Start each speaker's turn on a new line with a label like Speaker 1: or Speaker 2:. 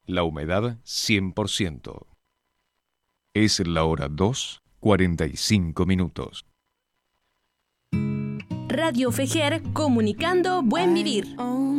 Speaker 1: La humedad 100%. Es la hora 2:45.
Speaker 2: Radio Fejer, comunicando buen vivir.